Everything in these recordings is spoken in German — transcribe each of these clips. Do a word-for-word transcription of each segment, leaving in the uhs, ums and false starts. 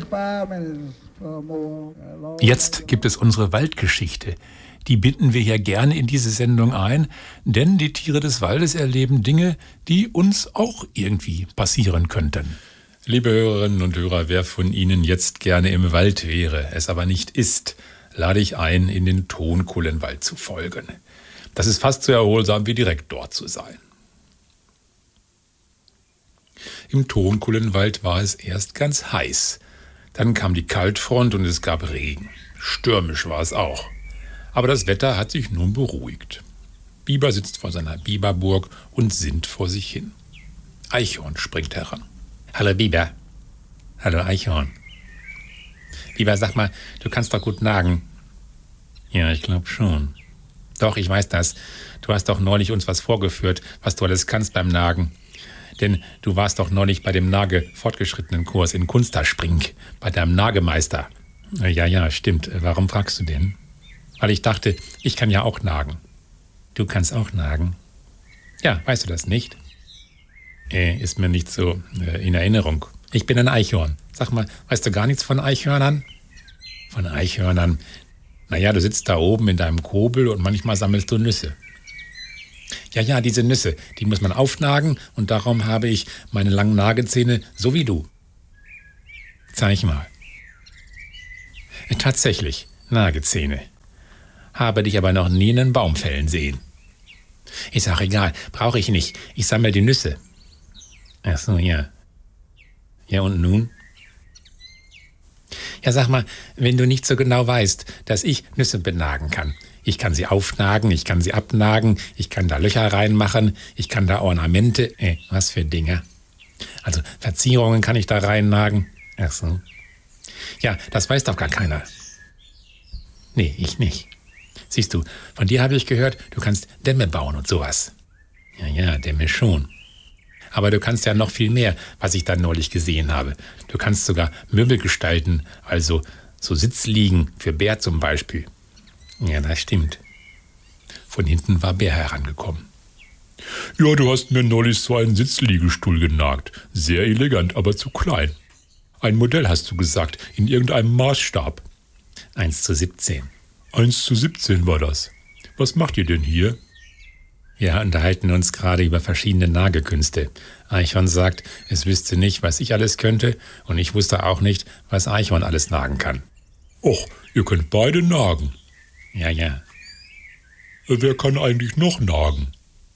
Jetzt gibt es unsere Waldgeschichte. Die binden wir hier gerne in diese Sendung ein, denn die Tiere des Waldes erleben Dinge, die uns auch irgendwie passieren könnten. Liebe Hörerinnen und Hörer, wer von Ihnen jetzt gerne im Wald wäre, es aber nicht ist, lade ich ein, in den Tonkullenwald zu folgen. Das ist fast so erholsam, wie direkt dort zu sein. Im Tonkullenwald war es erst ganz heiß. Dann kam die Kaltfront und es gab Regen. Stürmisch war es auch. Aber das Wetter hat sich nun beruhigt. Biber sitzt vor seiner Biberburg und sinnt vor sich hin. Eichhorn springt heran. Hallo Biber. Hallo Eichhorn. Biber, sag mal, du kannst doch gut nagen. Ja, ich glaube schon. Doch, ich weiß das. Du hast doch neulich uns was vorgeführt, was du alles kannst beim Nagen. Denn du warst doch neulich bei dem Nage-Fortgeschrittenen-Kurs in Kunsterspring, bei deinem Nagemeister. Ja, ja, stimmt. Warum fragst du denn? Weil ich dachte, ich kann ja auch nagen. Du kannst auch nagen? Ja, weißt du das nicht? Äh, ist mir nicht so äh, in Erinnerung. Ich bin ein Eichhorn. Sag mal, weißt du gar nichts von Eichhörnern? Von Eichhörnern? Naja, du sitzt da oben in deinem Kobel und manchmal sammelst du Nüsse. Ja, ja, diese Nüsse, die muss man aufnagen und darum habe ich meine langen Nagezähne so wie du. Zeig mal. Tatsächlich, Nagezähne. Habe dich aber noch nie in einen Baum fällen sehen. Ist auch egal, brauche ich nicht. Ich sammle die Nüsse. Ach so, ja. Ja, und nun? Ja, sag mal, wenn du nicht so genau weißt, dass ich Nüsse benagen kann. Ich kann sie aufnagen, ich kann sie abnagen, ich kann da Löcher reinmachen, ich kann da Ornamente, äh, was für Dinge. Also Verzierungen kann ich da reinnagen. Ach so. Ja, das weiß doch gar keiner. Nee, ich nicht. Siehst du, von dir habe ich gehört, du kannst Dämme bauen und sowas. Ja, ja, Dämme schon. Aber du kannst ja noch viel mehr, was ich dann neulich gesehen habe. Du kannst sogar Möbel gestalten, also so Sitzliegen für Bär zum Beispiel. Ja, das stimmt. Von hinten war Bär herangekommen. Ja, du hast mir neulich so einen Sitzliegestuhl genagt. Sehr elegant, aber zu klein. Ein Modell hast du gesagt, in irgendeinem Maßstab. eins zu siebzehn. eins zu siebzehn war das. Was macht ihr denn hier? Wir unterhalten uns gerade über verschiedene Nagekünste. Eichhorn sagt, es wüsste nicht, was ich alles könnte, und ich wusste auch nicht, was Eichhorn alles nagen kann. Och, ihr könnt beide nagen. Ja, ja. Wer kann eigentlich noch nagen?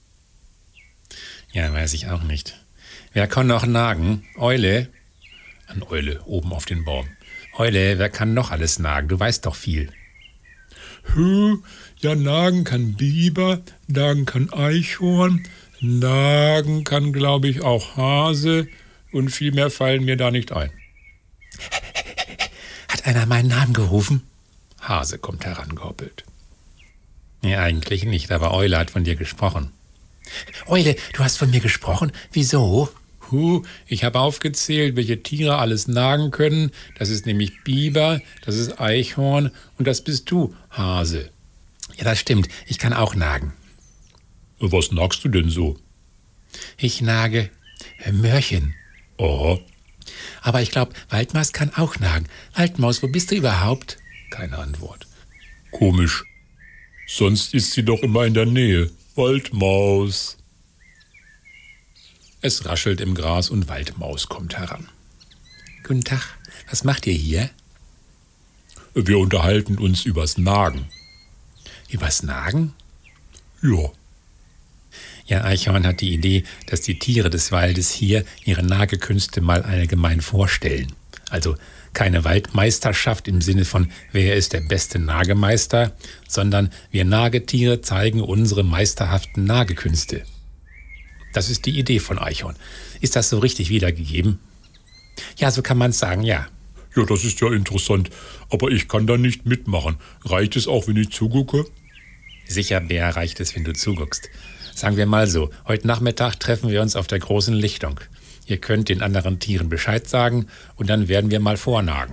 Ja, weiß ich auch nicht. Wer kann noch nagen? Eule? An Eule, oben auf den Baum. Eule, wer kann noch alles nagen? Du weißt doch viel. Hö, ja, nagen kann Biber, nagen kann Eichhorn, nagen kann, glaube ich, auch Hase, und viel mehr fallen mir da nicht ein. Hat einer meinen Namen gerufen? Hase kommt herangehoppelt. Nee, eigentlich nicht, aber Eule hat von dir gesprochen. Eule, du hast von mir gesprochen? Wieso? Huh, ich habe aufgezählt, welche Tiere alles nagen können. Das ist nämlich Biber, das ist Eichhorn und das bist du, Hase. Ja, das stimmt, ich kann auch nagen. Was nagst du denn so? Ich nage Mörchen. Oh. Aber ich glaube, Waldmaus kann auch nagen. Waldmaus, wo bist du überhaupt? Keine Antwort. Komisch. Sonst ist sie doch immer in der Nähe. Waldmaus. Es raschelt im Gras und Waldmaus kommt heran. Guten Tag, was macht ihr hier? Wir unterhalten uns übers Nagen. Übers Nagen? Ja. Ja, Eichhorn hat die Idee, dass die Tiere des Waldes hier ihre Nagekünste mal allgemein vorstellen. Also keine Waldmeisterschaft im Sinne von, wer ist der beste Nagemeister, sondern wir Nagetiere zeigen unsere meisterhaften Nagekünste. Das ist die Idee von Eichhorn. Ist das so richtig wiedergegeben? Ja, so kann man es sagen, ja. Ja, das ist ja interessant, aber ich kann da nicht mitmachen. Reicht es auch, wenn ich zugucke? Sicher, Bär, reicht es, wenn du zuguckst. Sagen wir mal so, heute Nachmittag treffen wir uns auf der großen Lichtung. Ihr könnt den anderen Tieren Bescheid sagen und dann werden wir mal vornagen.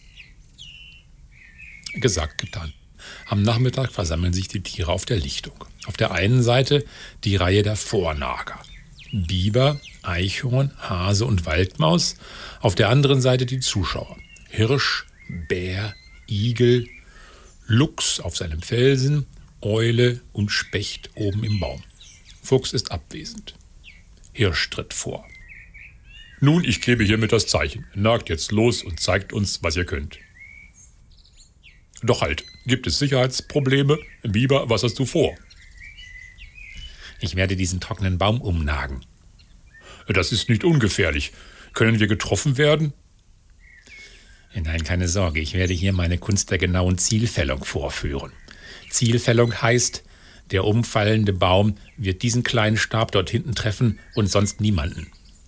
Gesagt, getan. Am Nachmittag versammeln sich die Tiere auf der Lichtung. Auf der einen Seite die Reihe der Vornager. Biber, Eichhorn, Hase und Waldmaus. Auf der anderen Seite die Zuschauer. Hirsch, Bär, Igel, Luchs auf seinem Felsen, Eule und Specht oben im Baum. Fuchs ist abwesend. Hirsch tritt vor. Nun, ich gebe hiermit das Zeichen. Nagt jetzt los und zeigt uns, was ihr könnt. Doch halt, gibt es Sicherheitsprobleme? Biber, was hast du vor? Ich werde diesen trockenen Baum umnagen. Das ist nicht ungefährlich. Können wir getroffen werden? Nein, keine Sorge, ich werde hier meine Kunst der genauen Zielfällung vorführen. Zielfällung heißt, der umfallende Baum wird diesen kleinen Stab dort hinten treffen und sonst niemanden.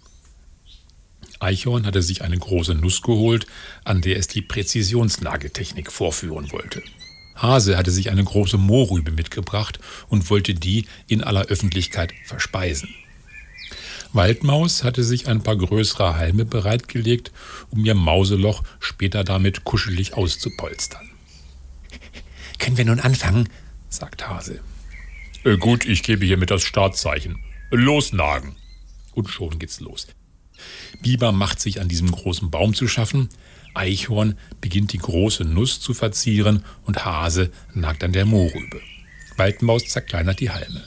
Eichhorn hatte sich eine große Nuss geholt, an der es die Präzisionsnagetechnik vorführen wollte. Hase hatte sich eine große Mohrrübe mitgebracht und wollte die in aller Öffentlichkeit verspeisen. Waldmaus hatte sich ein paar größere Halme bereitgelegt, um ihr Mauseloch später damit kuschelig auszupolstern. »Können wir nun anfangen?« sagt Hase. Äh, »Gut, ich gebe hiermit das Startzeichen. Losnagen!« Und schon geht's los. Biber macht sich an diesem großen Baum zu schaffen, Eichhorn beginnt die große Nuss zu verzieren und Hase nagt an der Mohrrübe. Waldmaus zerkleinert die Halme.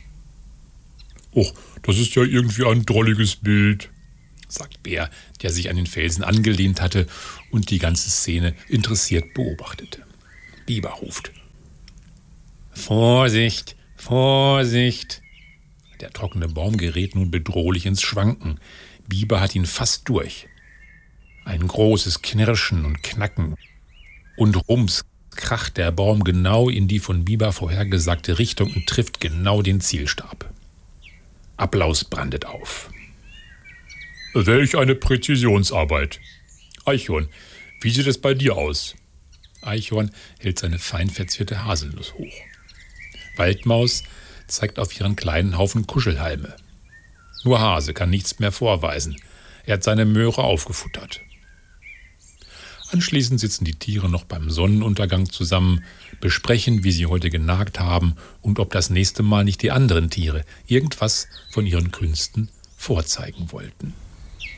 »Och, das ist ja irgendwie ein drolliges Bild«, sagt Bär, der sich an den Felsen angelehnt hatte und die ganze Szene interessiert beobachtete. Biber ruft. »Vorsicht, Vorsicht!« Der trockene Baum gerät nun bedrohlich ins Schwanken. Biber hat ihn fast durch. Ein großes Knirschen und Knacken. Und rums kracht der Baum genau in die von Biber vorhergesagte Richtung und trifft genau den Zielstab. Applaus brandet auf. »Welch eine Präzisionsarbeit! Eichhorn, wie sieht es bei dir aus?« Eichhorn hält seine fein verzierte Haselnuss hoch. Waldmaus zeigt auf ihren kleinen Haufen Kuschelhalme. Nur Hase kann nichts mehr vorweisen. Er hat seine Möhre aufgefuttert. Anschließend sitzen die Tiere noch beim Sonnenuntergang zusammen, besprechen, wie sie heute genagt haben und ob das nächste Mal nicht die anderen Tiere irgendwas von ihren Künsten vorzeigen wollten.